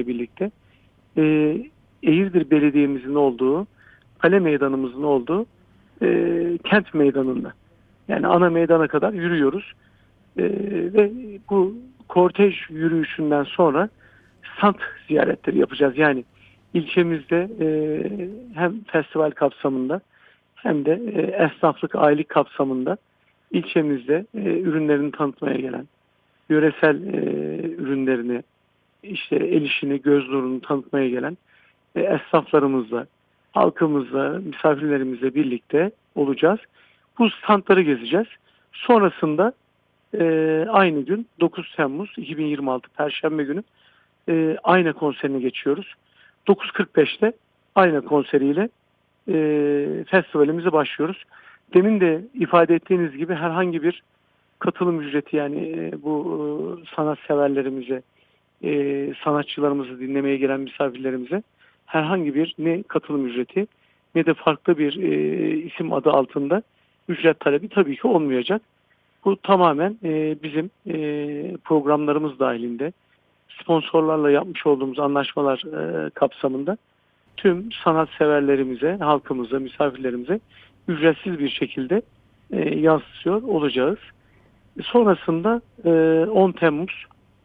birlikte e, Eğirdir Belediye'mizin olduğu, Kale Meydanımızın olduğu kent meydanında. Yani ana meydana kadar yürüyoruz. Ve bu kortej yürüyüşünden sonra stand ziyaretleri yapacağız. Yani ilçemizde hem festival kapsamında hem de esnaflık aylık kapsamında ilçemizde ürünlerini tanıtmaya gelen, yöresel ürünlerini, işte el işini, göz nurunu tanıtmaya gelen esnaflarımızla, halkımızla, misafirlerimizle birlikte olacağız. Bu standları gezeceğiz. Sonrasında aynı gün 9 Temmuz 2026 Perşembe günü Ayna konserine geçiyoruz. 9.45'te Ayna konseriyle festivalimize başlıyoruz. Demin de ifade ettiğiniz gibi herhangi bir katılım ücreti, yani bu sanatseverlerimize, sanatçılarımızı dinlemeye gelen misafirlerimize herhangi bir ne katılım ücreti ne de farklı bir isim adı altında ücret talebi tabii ki olmayacak. Bu tamamen bizim programlarımız dahilinde sponsorlarla yapmış olduğumuz anlaşmalar kapsamında tüm sanatseverlerimize, halkımıza, misafirlerimize ücretsiz bir şekilde yansıtıyor olacağız. Sonrasında 10 Temmuz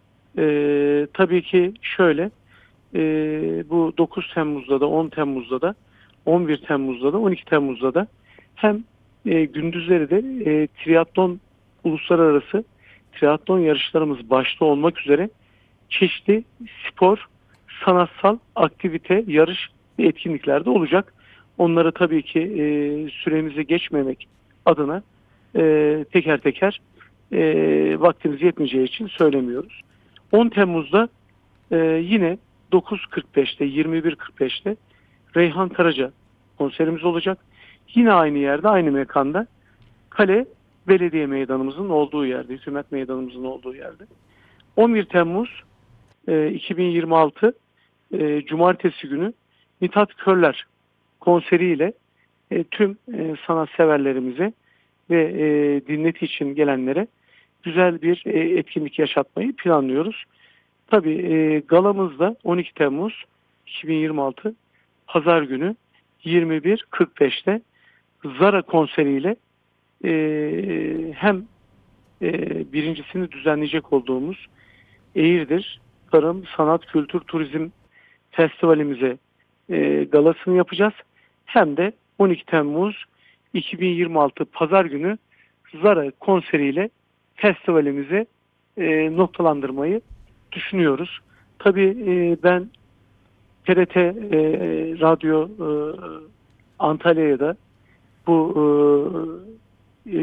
tabii ki şöyle bu 9 Temmuz'da da 10 Temmuz'da da 11 Temmuz'da da 12 Temmuz'da da hem gündüzleri de triatlon, uluslararası triatlon yarışlarımız başta olmak üzere çeşitli spor, sanatsal aktivite, yarış ve etkinlikler de olacak. Onları tabii ki süremizi geçmemek adına teker teker vaktimiz yetmeyeceği için söylemiyoruz. 10 Temmuz'da yine 9.45'te 21.45'te Reyhan Karaca konserimiz olacak. Yine aynı yerde, aynı mekanda, Kale Belediye Meydanımızın olduğu yerde, Hükümet Meydanımızın olduğu yerde. 11 Temmuz 2026 Cumartesi günü Mithat Körler konseriyle tüm sanatseverlerimize ve dinleti için gelenlere güzel bir etkinlik yaşatmayı planlıyoruz. Tabii galamızda 12 Temmuz 2026 Pazar günü 21.45'te Zara konseriyle hem birincisini düzenleyecek olduğumuz Eğirdir Tarım, Sanat, Kültür, Turizm Festivalimize galasını yapacağız. Hem de 12 Temmuz 2026 Pazar günü Zara konseriyle festivalimizi noktalandırmayı düşünüyoruz. Tabii ben TRT Radyo Antalya'ya da bu e,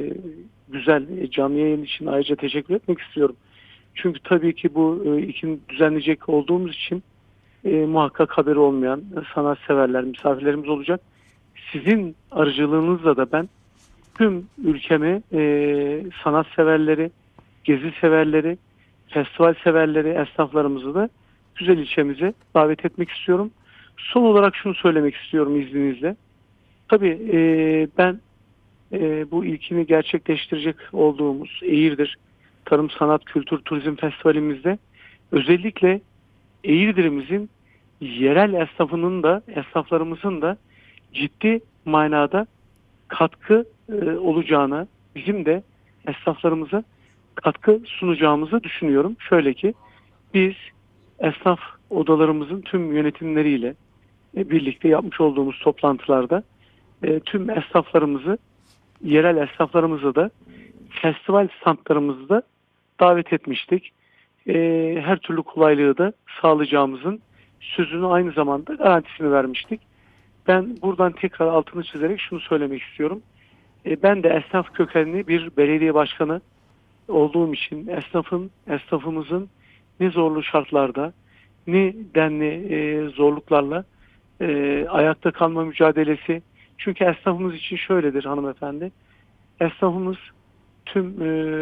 güzel canlı yayın için ayrıca teşekkür etmek istiyorum. Çünkü tabii ki bu ilkin düzenleyecek olduğumuz için muhakkak haberi olmayan sanatseverler, misafirlerimiz olacak. Sizin aracılığınızla da ben tüm ülkemi, sanatseverleri, gezi severleri, festival severleri, esnaflarımızı da güzel ilçemize davet etmek istiyorum. Son olarak şunu söylemek istiyorum izninizle. Tabii ben bu ilkini gerçekleştirecek olduğumuz Eğirdir Tarım, Sanat, Kültür, Turizm Festivalimizde özellikle Eğirdir'imizin yerel esnaflarımızın da ciddi manada katkı olacağını, bizim de esnaflarımıza katkı sunacağımızı düşünüyorum. Şöyle ki biz esnaf odalarımızın tüm yönetimleriyle birlikte yapmış olduğumuz toplantılarda tüm esnaflarımızı, yerel esnaflarımızı da festival standlarımızda davet etmiştik. Her türlü kolaylığı da sağlayacağımızın sözünü, aynı zamanda garantisini vermiştik. Ben buradan tekrar altını çizerek şunu söylemek istiyorum. Ben de esnaf kökenli bir belediye başkanı olduğum için esnafımızın ne zorlu şartlarda, ne denli zorluklarla ayakta kalma mücadelesi. Çünkü esnafımız için şöyledir hanımefendi. Esnafımız tüm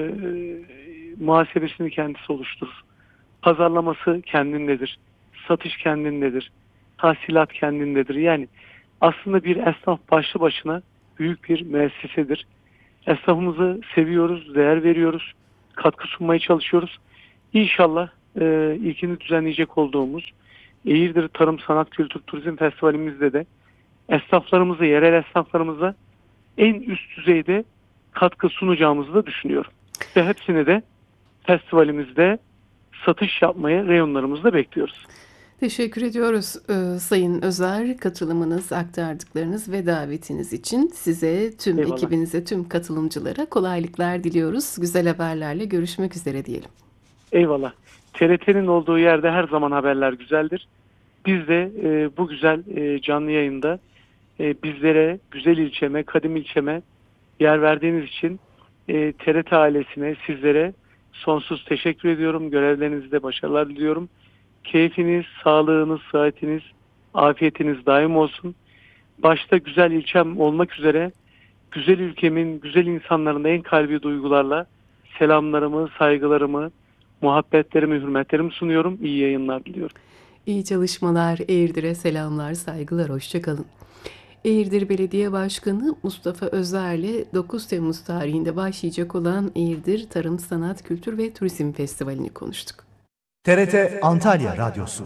muhasebesini kendisi oluşturur. Pazarlaması kendindedir. Satış kendindedir. Tahsilat kendindedir. Yani aslında bir esnaf başlı başına büyük bir müessesedir. Esnafımızı seviyoruz, değer veriyoruz, katkı sunmaya çalışıyoruz. İnşallah ilkini düzenleyecek olduğumuz Eğirdir Tarım Sanat Kültür Turizm Festivalimizde de esnaflarımıza, yerel esnaflarımıza en üst düzeyde katkı sunacağımızı da düşünüyorum. Ve hepsini de festivalimizde satış yapmaya reyonlarımızda bekliyoruz. Teşekkür ediyoruz Sayın Özer, katılımınız, aktardıklarınız ve davetiniz için. Size, tüm Eyvallah. ekibinize, tüm katılımcılara kolaylıklar diliyoruz. Güzel haberlerle görüşmek üzere diyelim. Eyvallah. TRT'nin olduğu yerde her zaman haberler güzeldir. Biz de bu güzel canlı yayında bizlere, güzel ilçeme, kadim ilçeme yer verdiğiniz için TRT ailesine, sizlere sonsuz teşekkür ediyorum. Görevlerinizde başarılar diliyorum. Keyfiniz, sağlığınız, sıhhatiniz, afiyetiniz daim olsun. Başta güzel ilçem olmak üzere güzel ülkemin, güzel insanlarına en kalbi duygularla selamlarımı, saygılarımı, muhabbetlerimi, hürmetlerimi sunuyorum. İyi yayınlar diliyorum. İyi çalışmalar, Eğirdir'e selamlar, saygılar, hoşça kalın. Eğirdir Belediye Başkanı Mustafa Özer'le 9 Temmuz tarihinde başlayacak olan Eğirdir Tarım Sanat Kültür ve Turizm Festivali'ni konuştuk. TRT Antalya Radyosu.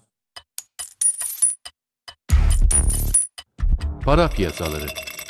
Para piyasaları.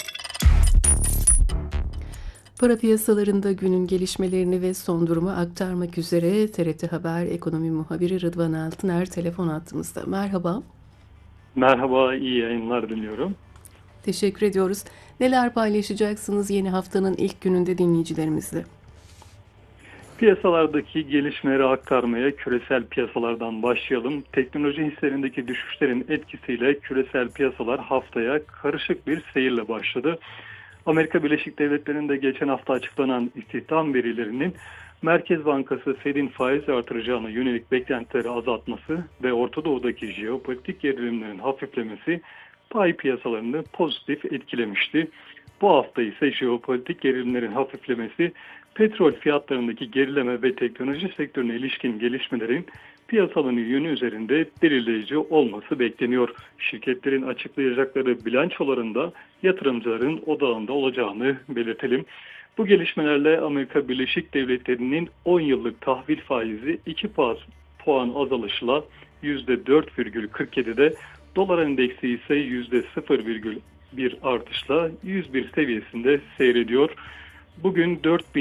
Para piyasalarında günün gelişmelerini ve son durumu aktarmak üzere TRT Haber Ekonomi Muhabiri Rıdvan Altıner telefon hattımızda. Merhaba. Merhaba, iyi yayınlar diliyorum. Teşekkür ediyoruz. Neler paylaşacaksınız yeni haftanın ilk gününde dinleyicilerimizle? Piyasalardaki gelişmeleri aktarmaya küresel piyasalardan başlayalım. Teknoloji hisselerindeki düşüşlerin etkisiyle küresel piyasalar haftaya karışık bir seyirle başladı. Amerika Birleşik Devletleri'nde geçen hafta açıklanan istihdam verilerinin Merkez Bankası Fed'in faiz artıracağına yönelik beklentileri azaltması ve Orta Doğu'daki jeopolitik gerilimlerin hafiflemesi pay piyasalarını pozitif etkilemişti. Bu hafta ise jeopolitik gerilimlerin hafiflemesi, petrol fiyatlarındaki gerileme ve teknoloji sektörüne ilişkin gelişmelerin piyasaların yönü üzerinde belirleyici olması bekleniyor. Şirketlerin açıklayacakları bilançolarında yatırımcıların odağında olacağını belirtelim. Bu gelişmelerle Amerika Birleşik Devletleri'nin 10 yıllık tahvil faizi 2 puan azalışla %4,47'de, dolar endeksi ise %0,1 artışla 101 seviyesinde seyrediyor. Bugün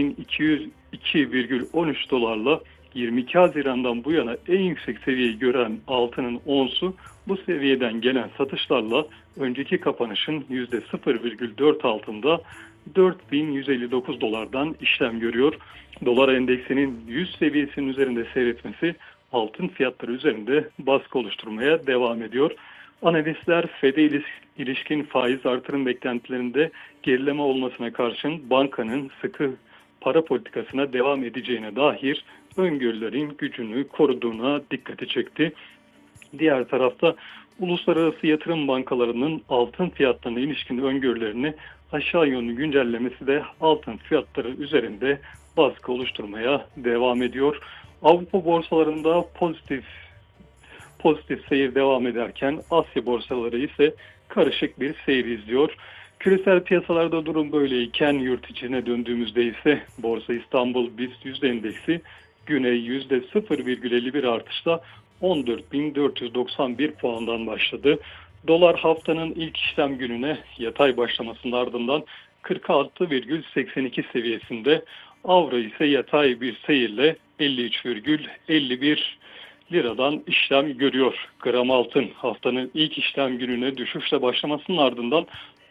4202,13 dolarla 22 Haziran'dan bu yana en yüksek seviyeyi gören altının onsu bu seviyeden gelen satışlarla önceki kapanışın %0,4 altında 4159 dolardan işlem görüyor. Dolar endeksinin 100 seviyesinin üzerinde seyretmesi altın fiyatları üzerinde baskı oluşturmaya devam ediyor. Analistler FED'e ilişkin faiz artırım beklentilerinde gerileme olmasına karşın bankanın sıkı para politikasına devam edeceğine dair öngörülerin gücünü koruduğuna dikkati çekti. Diğer tarafta uluslararası yatırım bankalarının altın fiyatlarına ilişkin öngörülerini aşağı yönlü güncellemesi de altın fiyatları üzerinde baskı oluşturmaya devam ediyor. Avrupa borsalarında pozitif seyir devam ederken Asya borsaları ise karışık bir seyir izliyor. Küresel piyasalarda durum böyleyken yurt içine döndüğümüzde ise Borsa İstanbul BIST 100 endeksi güne %0,51 artışla 14.491 puandan başladı. Dolar haftanın ilk işlem gününe yatay başlamasının ardından 46,82 seviyesinde, avro ise yatay bir seyirle 53,51 liradan işlem görüyor. Gram altın haftanın ilk işlem gününe düşüşle başlamasının ardından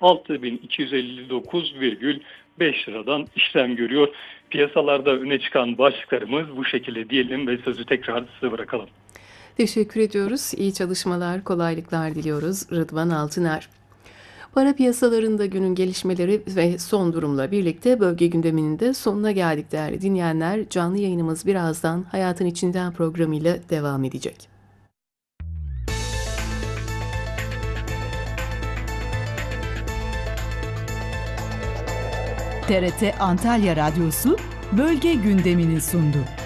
6259,5 liradan işlem görüyor. Piyasalarda öne çıkan başlıklarımız bu şekilde diyelim ve sözü tekrar size bırakalım. Teşekkür ediyoruz. İyi çalışmalar, kolaylıklar diliyoruz Rıdvan Altıner. Para piyasalarında günün gelişmeleri ve son durumla birlikte bölge gündeminin de sonuna geldik değerli dinleyenler. Canlı yayınımız birazdan Hayatın İçinden programıyla devam edecek. TRT Antalya Radyosu bölge gündemini sundu.